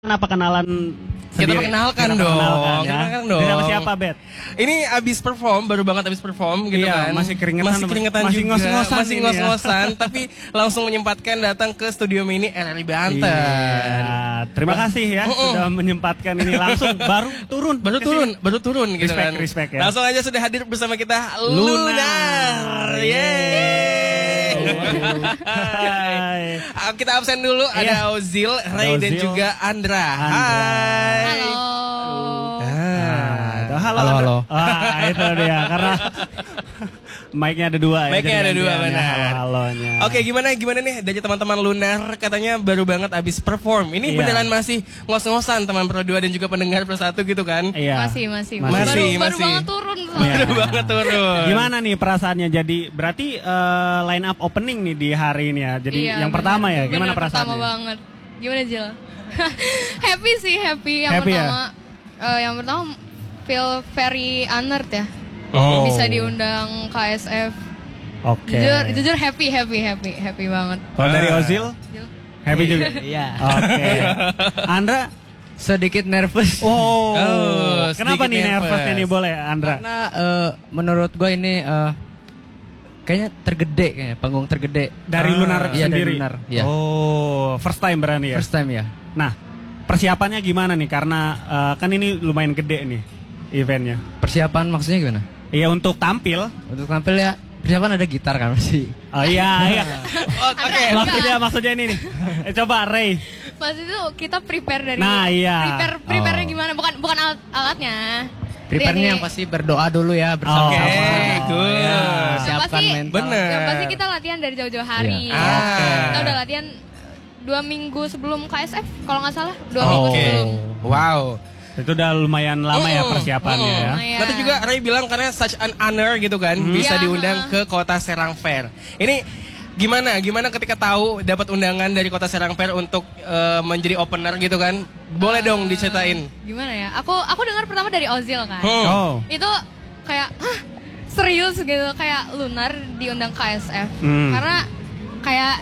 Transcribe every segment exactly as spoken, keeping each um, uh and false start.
Kenapa kenalan Kita sendiri? perkenalkan Kita dong. perkenalkan, ya. Kita perkenalkan dong. Dengan siapa, Bet? Ini abis perform, baru banget abis perform gitu Iya, kan. masih keringetan, Masih keringetan masih juga. ngos-ngosan masih ini ya. ngos-ngosan, tapi langsung menyempatkan datang ke Studio Mini R R I Banten. Iya. Terima kasih ya Uh-uh. sudah menyempatkan ini langsung baru turun. Baru ke turun, sini. baru turun gitu Respect, kan. respect ya. Langsung aja sudah hadir bersama kita Lunar. Lunar. Yeay. Hai. Ah, Kita absen dulu, Iya. ada Ozil, Ray dan Ozil. juga Andra. Andra. Hai. Halo. Nah, itu halo, Halo, Andra. halo. Ah, itu dia karena mic-nya ada dua ya. Mic-nya jadi ada dua, gantian ya, benar. Halo-halonya. Oke, gimana gimana nih dari teman-teman Lunar katanya baru banget abis perform. Ini Iya. beneran masih ngos-ngosan teman Pro dua dan juga pendengar Pro satu gitu kan? Iya. Masih, masih, Masih. Baru, Masih, baru masih. banget turun. Iya. Baru banget turun. Gimana nih perasaannya? Jadi berarti eh, line up opening nih di hari ini ya. Jadi Iya, yang bener. pertama ya. Gimana Bener, perasaannya? Pertama banget. Gimana Jil? Happy sih, happy. Yang Happy ya? pertama, eh, yang pertama feel very honored ya. Oh. Bisa diundang K S F. Oke. Jujur, jujur happy, happy, happy, happy banget. Kalau dari Ozil, Jil. happy juga. Iya. Oke. Andra, Sedikit nervous. oh, Oh, kenapa sedikit nih nervous nervous. ini boleh Andra? Karena eh, menurut gue ini eh, kayaknya tergede kayaknya, panggung tergede. Dari Ah, Lunar iya, dari sendiri. Lunar, iya. Oh, first time berani ya. First time ya. Nah, persiapannya gimana nih? Karena eh, kan ini lumayan gede nih eventnya. Persiapan maksudnya gimana? Iya untuk tampil. Untuk tampil ya, persiapan ada gitar kan masih. Oh iya, iya. Oh, Oke. Maksudnya maksudnya ini nih. Eh, coba Ray. Pas itu kita prepare dari Nah, iya. prepare prepare Oh. gimana? Bukan bukan alat alatnya. Prepare-nya Dari- yang pasti berdoa dulu ya bersama. Oke, good. Ya, Yang siapkan pasti- mental. Bener. Yang pasti kita latihan dari jauh-jauh hari. Iya. Ya. Ah. Kita udah latihan dua minggu sebelum K S F kalau nggak salah. Dua Oh. minggu Oke. sebelum. Wow. Itu udah lumayan lama ya Mm, persiapannya mm. ya. Lumayan. Nanti juga Ray bilang karena such an honor gitu kan bisa Iya, diundang ha. ke Kota Serang Fair. Ini gimana? Gimana ketika tahu dapat undangan dari Kota Serang Fair untuk eh, menjadi opener gitu kan? Boleh dong diceritain. Gimana ya? Aku aku dengar pertama dari Ozil kan. Hmm. Oh. Itu kayak hah, serius gitu kayak Lunar diundang K S F. Hmm. Karena kayak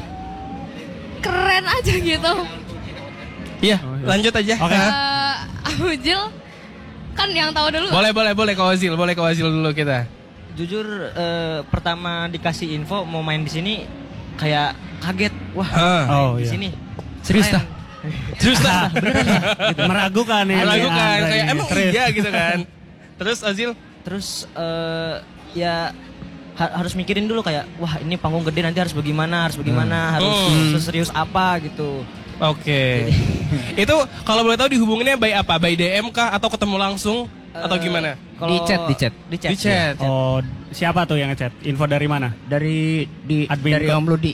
keren aja gitu. Iya, Oh, iya. lanjut aja. Oke. Hah? Eh, Ozil kan yang tahu dulu. Boleh, boleh, boleh ke Ozil, boleh ke Ozil dulu kita. Jujur eh, pertama dikasih info mau main di sini kayak kaget. Wah, Hah. Oh, di iya. sini. Serius dah. Terus lah, Gitu, meragukan nih. meragukan Andra kayak ini. emang Serius. iya gitu kan. Terus Ozil, Terus eh, ya ha- harus mikirin dulu kayak wah ini panggung gede nanti harus bagaimana, harus bagaimana, harus Hmm. seserius apa gitu. oke. Itu kalau boleh tahu dihubunginnya by apa? By D M kah atau ketemu langsung atau Eh, gimana? kalau- Di chat, di chat. Di chat. Di chat. Oh, siapa tuh yang ngechat? Info dari mana? Dari di Admin dari kok. Om Ludi.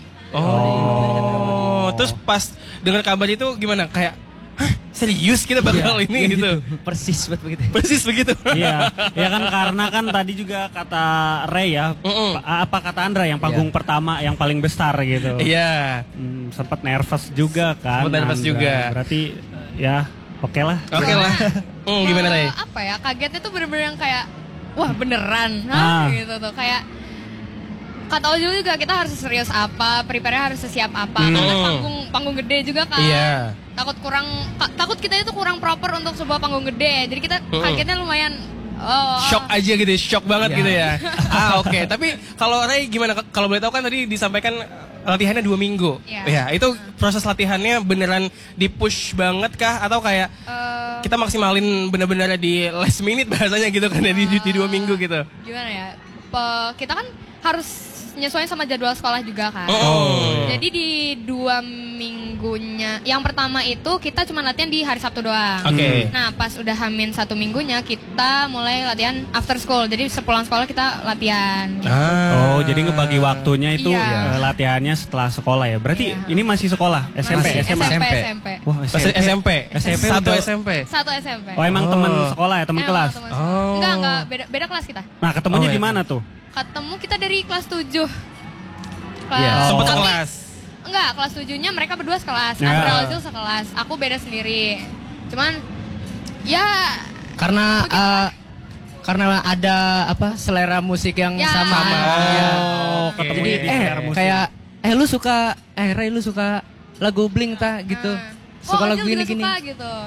Oh, terus pas dengar kabar itu gimana? Kayak, hah, serius kita bakal Iya, ini iya gitu. Persis buat begitu. Persis begitu. Iya, ya kan karena kan tadi juga kata Ray ya, Mm-mm. pa- apa kata Andra yang panggung pertama yang paling besar gitu. Iya. Hmm, sempat nervous juga kan. Sempat nervous Andra. juga. Berarti ya oke lah. Oke lah. Hmm, gimana Eh, Ray? Apa ya? Kagetnya tuh bener-bener yang kayak wah beneran, Ah. Hah? gitu tuh kayak kata Ozil juga kita harus serius apa, prepare harus sesiap apa. Hmm. Karena panggung panggung gede juga kan. Iya. Takut kurang ka- takut kita itu kurang proper untuk sebuah panggung gede. Jadi kita Hmm. kagetnya lumayan oh, Shock aja gitu, shock banget Iya. gitu ya. Ah oke, tapi kalau Ray gimana? K- Kalau boleh tahu kan tadi disampaikan latihannya dua minggu. Iya. Ya, itu proses latihannya beneran di push banget kah? Atau kayak eh, kita maksimalin bener-bener di last minute bahasanya gitu kan ya, di, di, di dua minggu gitu. gimana ya? Pe- kita kan harus nyesuaiin sama jadwal sekolah juga kan. Oh. Jadi di dua minggunya, yang pertama itu kita cuma latihan di hari Sabtu doang. Oke. Nah pas udah hamin satu minggunya kita mulai latihan after school. Jadi sepulang sekolah kita latihan. Ah. Oh, jadi ngebagi waktunya itu Iya. eh, latihannya setelah sekolah ya. Berarti Iya. ini masih sekolah, S M P, Masih S M A. S M P. SMP. S M P. Wah, Pas S M P. S M P Satu udah- S M P. Satu S M P. Oh, emang Oh. teman sekolah ya, teman Emang kelas. teman Oh. sekolah. Enggak, enggak, beda, beda kelas kita. Nah, ketemunya Oh, iya. di mana tuh? Ketemu kita dari kelas tujuh. Kelas, Iya. Oh. Sempet tapi- kelas. Enggak, kelas tujuhnya mereka berdua sekelas. Ya. Andra Ozil sekelas. Aku beda sendiri. Cuman ya Karena eh, karena ada apa selera musik yang Ya. sama. Sama. Ya. Oh, Oke. ketemunya Jadi di eh share musik. kayak eh lu suka eh Ray lu suka lagu Blink ta gitu. Hmm. oh suka lagu Angel juga gini-gini. suka gitu.